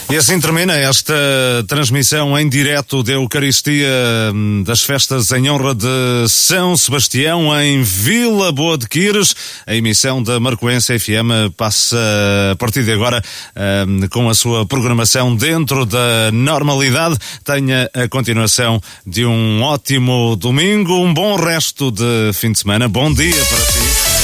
E assim termina esta transmissão em direto da Eucaristia das festas em honra de São Sebastião em Vila Boa de Quires. A emissão da Marcoense FM passa a partir de agora com a sua programação dentro da normalidade. Tenha a continuação de um ótimo domingo, um bom resto de fim de semana. Bom dia para si.